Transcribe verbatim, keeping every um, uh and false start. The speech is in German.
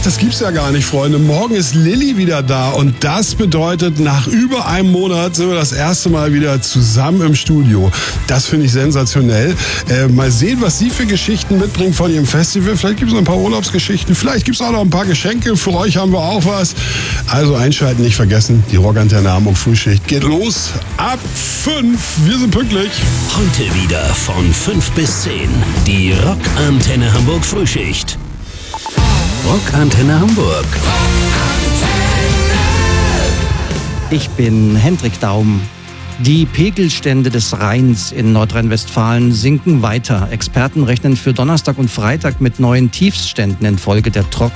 das gibt's ja gar nicht, Freunde. Morgen ist Lilly wieder da und das bedeutet, nach über einem Monat sind wir das erste Mal wieder zusammen im Studio. Das finde ich sensationell. Äh, mal sehen, was sie für Geschichten mitbringt von ihrem Festival. Vielleicht gibt es noch ein paar Urlaubsgeschichten, vielleicht gibt es auch noch ein paar Geschenke. Für euch haben wir auch was. Also einschalten, nicht vergessen, die Rockantenne Hamburg Frühschicht geht los ab fünf. Wir sind pünktlich. Heute wieder von fünf bis zehn. Die Rockantenne Hamburg Frühschicht. Rockantenne Hamburg. Ich bin Hendrik Daum. Die Pegelstände des Rheins in Nordrhein-Westfalen sinken weiter. Experten rechnen für Donnerstag und Freitag mit neuen Tiefstständen infolge der Trocken